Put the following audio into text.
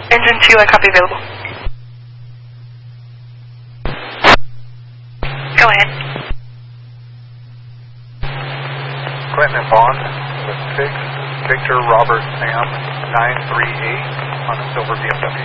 Engine 2, I copy available. Go ahead. Clinton and Bond with 6 Victor Robert Sam 938 on a silver BMW.